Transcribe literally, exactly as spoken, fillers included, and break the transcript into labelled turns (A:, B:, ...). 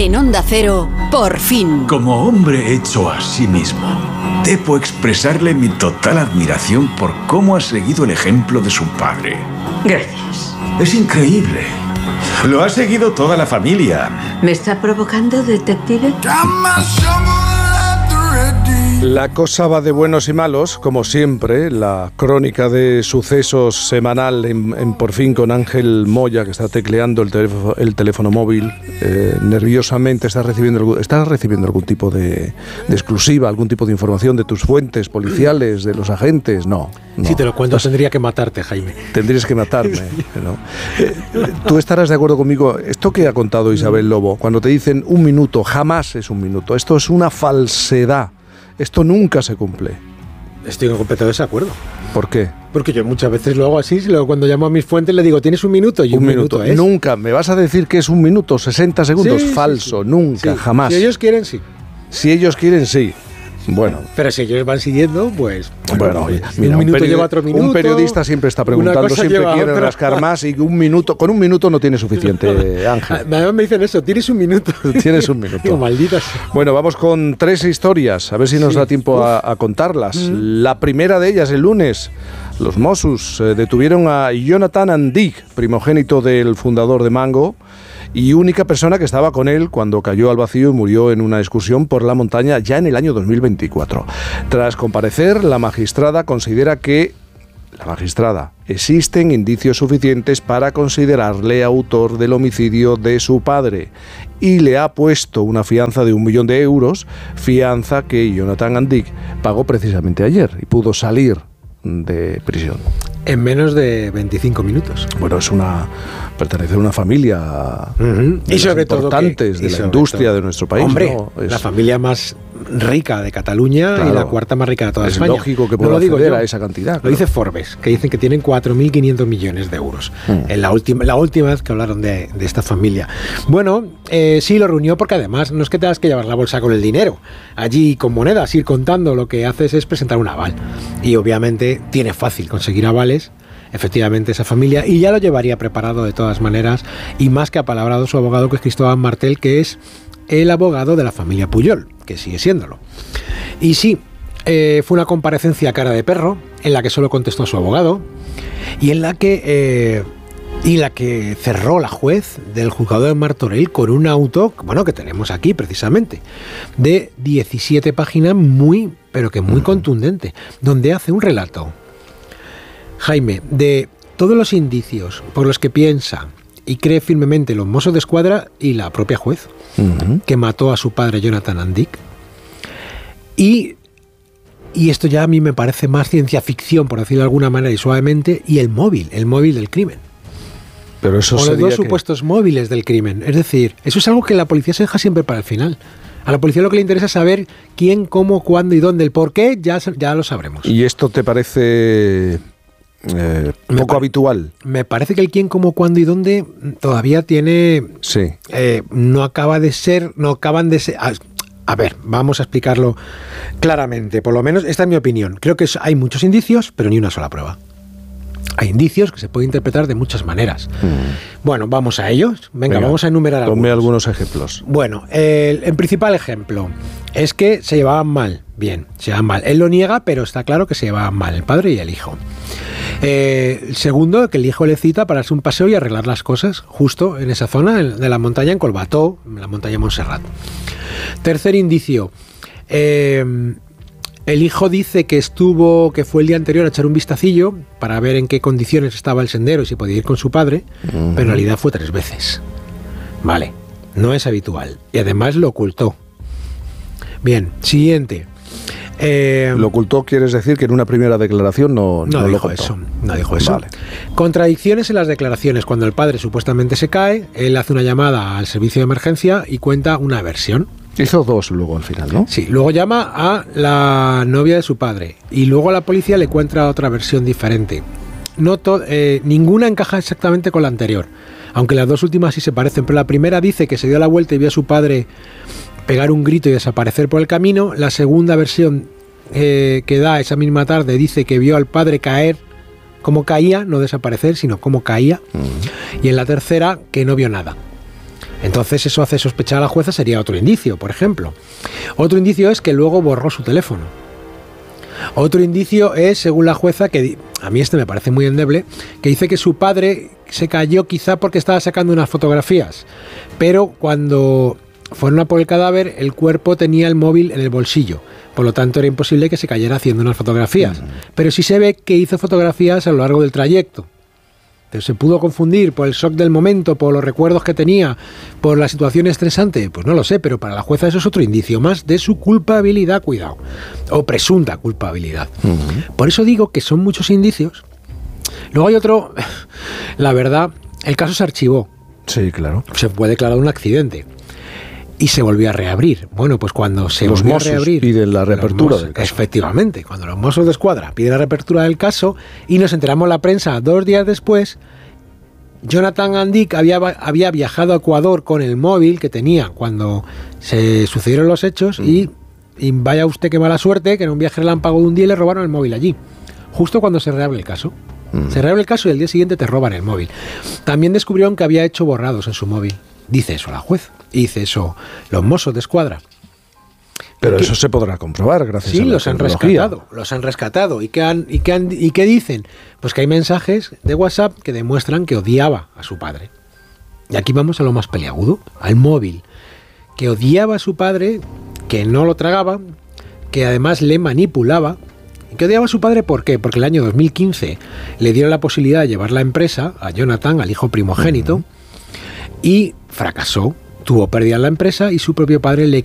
A: En Onda Cero, por fin.
B: Como hombre hecho a sí mismo, debo expresarle mi total admiración por cómo ha seguido el ejemplo de su padre.
C: Gracias.
B: Es increíble. Lo ha seguido toda la familia.
C: ¿Me está provocando, detective?
D: La cosa va de buenos y malos, como siempre, la crónica de sucesos semanal en, en Por Fin con Ángel Moya, que está tecleando el teléfono, el teléfono móvil, eh, nerviosamente. ¿Estás recibiendo, ¿Estás recibiendo algún tipo de, de exclusiva, algún tipo de información de tus fuentes policiales, de los agentes? No. no.
E: Si te lo cuento, Entonces, tendría que matarte, Jaime.
D: Tendrías que matarme. ¿no? eh, Tú estarás de acuerdo conmigo. Esto que ha contado Isabel Lobo, cuando te dicen un minuto, jamás es un minuto. Esto es una falsedad. Esto nunca se cumple.
E: Estoy en completo desacuerdo.
D: ¿Por qué?
E: Porque yo muchas veces lo hago así, luego cuando llamo a mis fuentes le digo, ¿tienes un minuto? Y un, un minuto, minuto es.
D: Nunca. ¿Me vas a decir que es un minuto, sesenta segundos? Sí, Falso, sí, sí. Nunca, sí. jamás.
E: Si ellos quieren, sí.
D: Si ellos quieren, sí. Bueno.
E: Pero si ellos van siguiendo, pues...
D: Bueno,
E: pues,
D: mira,
E: un minuto
D: un
E: lleva otro minuto.
D: Un periodista siempre está preguntando, siempre quiere rascar más y un minuto, con un minuto no tiene suficiente, Ángel.
E: Además me dicen eso, tienes un minuto.
D: Tienes un minuto.
E: Digo, malditas.
D: Bueno, vamos con tres historias, a ver si nos sí. da tiempo a, a contarlas. Mm. La primera de ellas, el lunes, los Mossos eh, detuvieron a Jonathan Andig, primogénito del fundador de Mango, y única persona que estaba con él cuando cayó al vacío y murió en una excursión por la montaña ya en el año dos mil veinticuatro. Tras comparecer, la magistrada considera que la magistrada existen indicios suficientes para considerarle autor del homicidio de su padre y le ha puesto una fianza de un millón de euros, fianza que Jonathan Andig pagó precisamente ayer y pudo salir de prisión.
E: En menos de veinticinco minutos.
D: Bueno, es una... pertenece a una familia
E: uh-huh.
D: de y sobre las importantes todo que, de la industria todo. De nuestro país.
E: Hombre,
D: ¿no?
E: Es la familia más rica de Cataluña claro, y la cuarta más rica de toda
D: es
E: España.
D: Es lógico que pueda no acceder a esa cantidad.
E: Lo
D: claro.
E: dice Forbes, que dicen que tienen cuatro mil quinientos millones de euros. Uh-huh. En la última, la última vez que hablaron de, de esta familia. Bueno, eh, sí lo reunió porque además no es que tengas que llevar la bolsa con el dinero. Allí con monedas, ir contando, lo que haces es presentar un aval. Y obviamente tiene fácil conseguir avales. Efectivamente, esa familia, y ya lo llevaría preparado de todas maneras, y más que apalabrado su abogado, que es Cristóbal Martel, que es el abogado de la familia Pujol, que sigue siéndolo. Y sí, eh, fue una comparecencia a cara de perro, en la que solo contestó su abogado, y en la que, eh, y la que cerró la juez del juzgado de Martorell con un auto, bueno, que tenemos aquí precisamente, de diecisiete páginas muy, pero que muy contundente, donde hace un relato, Jaime, de todos los indicios por los que piensa y cree firmemente los Mossos d'Esquadra y la propia juez, uh-huh. que mató a su padre Jonathan Andig. Y, y esto ya a mí me parece más ciencia ficción, por decirlo de alguna manera y suavemente, y el móvil, el móvil del crimen.
D: Pero eso
E: o los dos
D: que...
E: supuestos móviles del crimen. Es decir, eso es algo que la policía se deja siempre para el final. A la policía lo que le interesa es saber quién, cómo, cuándo y dónde. El por qué ya, ya lo sabremos.
D: ¿Y esto te parece... Eh, poco
E: pa-
D: habitual?
E: Me parece que el quién, cómo, cuándo y dónde todavía tiene...
D: Sí.
E: Eh, no acaba de ser... No acaban de ser... A, a ver, vamos a explicarlo claramente. Por lo menos, esta es mi opinión. Creo que hay muchos indicios, pero ni una sola prueba. Hay indicios que se pueden interpretar de muchas maneras. Mm. Bueno, vamos a ellos. Venga, Venga vamos a enumerar algunos.
D: Ponme algunos ejemplos.
E: Bueno, el, el principal ejemplo es que se llevaban mal. Bien, se llevaban mal. Él lo niega, pero está claro que se llevaban mal, el padre y el hijo. Eh, el segundo, que el hijo le cita para darse un paseo y arreglar las cosas justo en esa zona de la montaña, en Collbató, en la montaña Montserrat. Tercer indicio, eh, el hijo dice que estuvo, que fue el día anterior a echar un vistacillo para ver en qué condiciones estaba el sendero y si podía ir con su padre, uh-huh. pero en realidad fue tres veces. Vale, no es habitual. Y además lo ocultó. Bien, siguiente. Eh,
D: lo ocultó, quieres decir que en una primera declaración no,
E: no,
D: no
E: dijo
D: lo
E: eso. No dijo eso.
D: Vale.
E: Contradicciones en las declaraciones. Cuando el padre supuestamente se cae, él hace una llamada al servicio de emergencia y cuenta una versión.
D: Hizo dos luego al final, ¿no?
E: Sí, luego llama a la novia de su padre y luego a la policía le encuentra otra versión diferente. No to- eh, ninguna encaja exactamente con la anterior, aunque las dos últimas sí se parecen, pero la primera dice que se dio la vuelta y vio a su padre pegar un grito y desaparecer por el camino. La segunda versión eh, que da esa misma tarde dice que vio al padre caer, como caía, no desaparecer, sino como caía. Uh-huh. Y en la tercera, que no vio nada. Entonces eso hace sospechar a la jueza, sería otro indicio, por ejemplo. Otro indicio es que luego borró su teléfono. Otro indicio es, según la jueza, que a mí este me parece muy endeble, que dice que su padre se cayó quizá porque estaba sacando unas fotografías, pero cuando fueron a por el cadáver, el cuerpo tenía el móvil en el bolsillo, por lo tanto era imposible que se cayera haciendo unas fotografías. Uh-huh. Pero sí se ve que hizo fotografías a lo largo del trayecto. Pero se pudo confundir por el shock del momento, por los recuerdos que tenía, por la situación estresante, pues no lo sé, pero para la jueza eso es otro indicio más de su culpabilidad, cuidado, o presunta culpabilidad. Uh-huh. Por eso digo que son muchos indicios. Luego hay otro, la verdad, el caso se archivó.
D: Sí, claro.
E: Se fue declarado un accidente y se volvió a reabrir. Bueno, pues cuando se
D: los
E: volvió a reabrir...
D: piden la reapertura
E: Mossos,
D: del caso.
E: Efectivamente, cuando los Mossos de Escuadra piden la reapertura del caso y nos enteramos la prensa dos días después, Jonathan Andic había, había viajado a Ecuador con el móvil que tenía cuando se sucedieron los hechos mm. y, y vaya usted qué mala suerte que en un viaje relámpago de un día le robaron el móvil allí, justo cuando se reabre el caso. Mm. Se reabre el caso y al día siguiente te roban el móvil. También descubrieron que había hecho borrados en su móvil. Dice eso la juez. Dice eso los Mossos de Escuadra.
D: Pero
E: ¿Qué?
D: Eso se podrá comprobar gracias
E: sí,
D: a la
E: los han rescatado, los han rescatado. ¿Y qué, han, y, qué han, ¿Y qué dicen? Pues que hay mensajes de WhatsApp que demuestran que odiaba a su padre. Y aquí vamos a lo más peliagudo, al móvil. Que odiaba a su padre, que no lo tragaba, que además le manipulaba. Que odiaba a su padre, ¿por qué? Porque el año dos mil quince le dieron la posibilidad de llevar la empresa a Jonathan, al hijo primogénito, uh-huh. y fracasó. Tuvo pérdida en la empresa y su propio padre le